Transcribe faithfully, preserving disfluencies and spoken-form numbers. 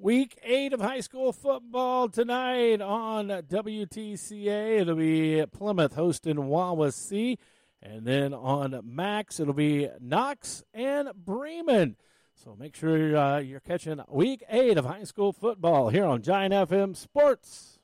Week eight of high school football tonight on W T C A. It'll be Plymouth hosting Wawasee. And then on Max, it'll be Knox and Bremen. So make sure uh, you're catching week eight of high school football here on Giant F M Sports.